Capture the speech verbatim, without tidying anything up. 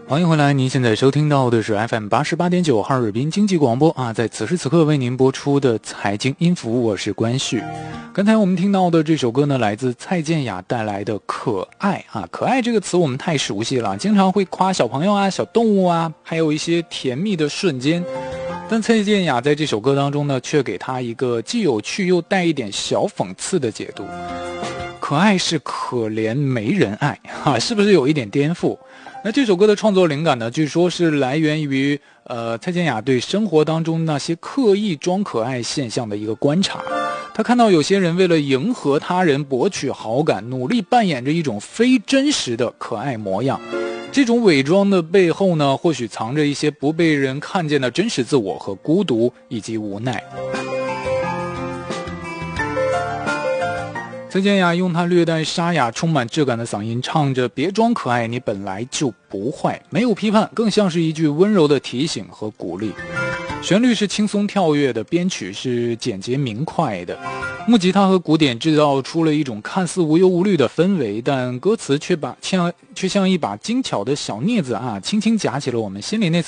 欢迎回来，您现在收听到的是 F M 八十八点九哈尔滨经济广播啊，在此时此刻为您播出的财经音符，我是关旭。刚才我们听到的这首歌呢，来自蔡健雅带来的《可爱》啊，可爱这个词我们太熟悉了，经常会夸小朋友啊、小动物啊，还有一些甜蜜的瞬间。但蔡健雅在这首歌当中呢，却给他一个既有趣又带一点小讽刺的解读。可爱是可怜没人爱啊，是不是有一点颠覆？那这首歌的创作灵感呢，据说是来源于呃蔡健雅对生活当中那些刻意装可爱现象的一个观察。他看到有些人为了迎合他人博取好感，努力扮演着一种非真实的可爱模样。这种伪装的背后呢，或许藏着一些不被人看见的真实自我和孤独以及无奈。蔡健雅用她略带沙哑、充满质感的嗓音唱着别装可爱，你本来就不坏，没有批判，更像是一句温柔的提醒和鼓励。旋律是轻松跳跃的，编曲是简洁明快的，木吉他和鼓点制造出了一种看似无忧无虑的氛围，但歌词却把像却像一把精巧的小镊子啊，轻轻夹起了我们心里那